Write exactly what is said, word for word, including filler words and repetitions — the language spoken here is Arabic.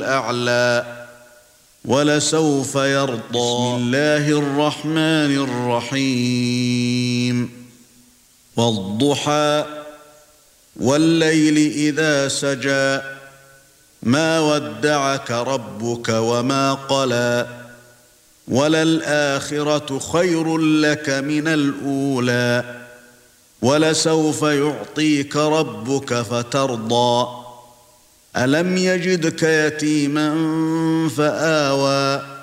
الأعلى ولسوف يرضى. بسم الله الرحمن الرحيم. والضحى والليل إذا سجى ما ودعك ربك وما قلى وللآخرة خير لك من الأولى ولسوف يعطيك ربك فترضى ألم يجدك يتيما فآوى